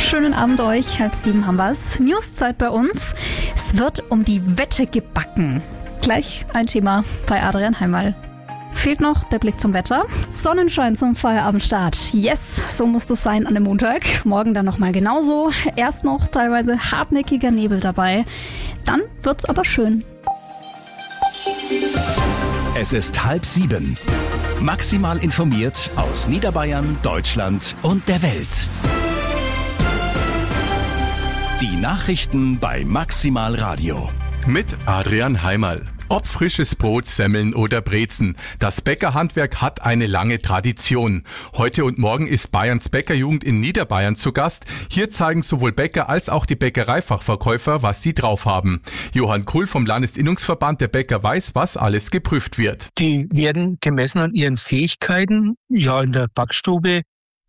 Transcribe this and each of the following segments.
Schönen Abend euch, 6:30 haben wir's. Newszeit bei uns. Es wird um die Wette gebacken. Gleich ein Thema bei Adrian Heimal. Fehlt noch der Blick zum Wetter. Sonnenschein zum Feierabendstart. Yes, so muss das sein an dem Montag. Morgen dann nochmal genauso. Erst noch teilweise hartnäckiger Nebel dabei. Dann wird's aber schön. Es ist 6:30. Maximal informiert aus Niederbayern, Deutschland und der Welt. Die Nachrichten bei Maximal Radio. Mit Adrian Heimal. Ob frisches Brot, Semmeln oder Brezen, das Bäckerhandwerk hat eine lange Tradition. Heute und morgen ist Bayerns Bäckerjugend in Niederbayern zu Gast. Hier zeigen sowohl Bäcker als auch die Bäckereifachverkäufer, was sie drauf haben. Johann Kuhl vom Landesinnungsverband der Bäcker weiß, was alles geprüft wird. Die werden gemessen an ihren Fähigkeiten, in der Backstube,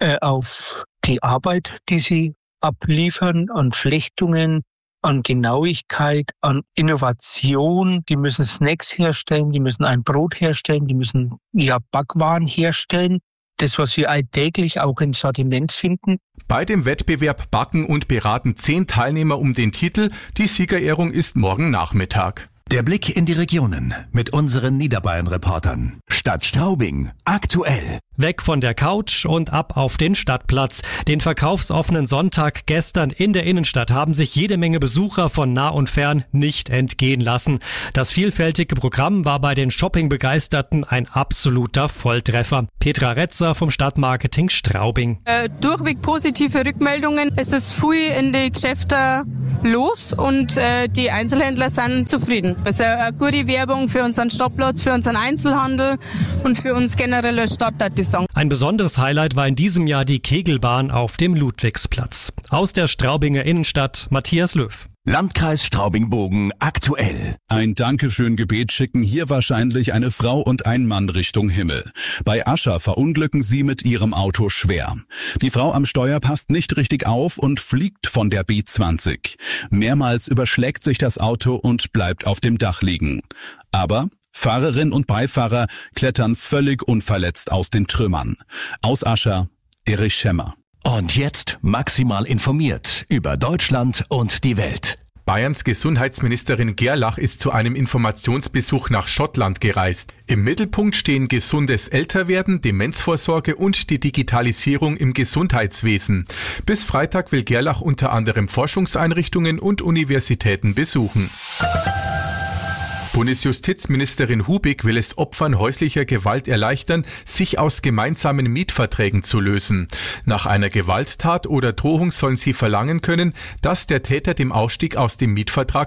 auf die Arbeit, die sie abliefern, an Flechtungen, an Genauigkeit, an Innovation. Die müssen Snacks herstellen, die müssen ein Brot herstellen, die müssen Backwaren herstellen. Das, was wir alltäglich auch im Sortiment finden. Bei dem Wettbewerb backen und beraten 10 Teilnehmer um den Titel. Die Siegerehrung ist morgen Nachmittag. Der Blick in die Regionen mit unseren Niederbayern-Reportern. Stadt Straubing, aktuell. Weg von der Couch und ab auf den Stadtplatz. Den verkaufsoffenen Sonntag gestern in der Innenstadt haben sich jede Menge Besucher von nah und fern nicht entgehen lassen. Das vielfältige Programm war bei den Shopping-Begeisterten ein absoluter Volltreffer. Petra Retzer vom Stadtmarketing Straubing. Durchweg positive Rückmeldungen. Es ist viel in die Geschäfte los und die Einzelhändler sind zufrieden. Das ist eine gute Werbung für unseren Stadtplatz, für unseren Einzelhandel und für uns generell als Stadt, würde ich sagen. Ein besonderes Highlight war in diesem Jahr die Kegelbahn auf dem Ludwigsplatz. Aus der Straubinger Innenstadt, Matthias Löw. Landkreis Straubing-Bogen aktuell. Ein Dankeschön-Gebet schicken hier wahrscheinlich eine Frau und ein Mann Richtung Himmel. Bei Ascher verunglücken sie mit ihrem Auto schwer. Die Frau am Steuer passt nicht richtig auf und fliegt von der B20. Mehrmals überschlägt sich das Auto und bleibt auf dem Dach liegen. Aber Fahrerin und Beifahrer klettern völlig unverletzt aus den Trümmern. Aus Ascher, Erich Schemmer. Und jetzt maximal informiert über Deutschland und die Welt. Bayerns Gesundheitsministerin Gerlach ist zu einem Informationsbesuch nach Schottland gereist. Im Mittelpunkt stehen gesundes Älterwerden, Demenzvorsorge und die Digitalisierung im Gesundheitswesen. Bis Freitag will Gerlach unter anderem Forschungseinrichtungen und Universitäten besuchen. Bundesjustizministerin Hubig will es Opfern häuslicher Gewalt erleichtern, sich aus gemeinsamen Mietverträgen zu lösen. Nach einer Gewalttat oder Drohung sollen sie verlangen können, dass der Täter dem Ausstieg aus dem Mietvertrag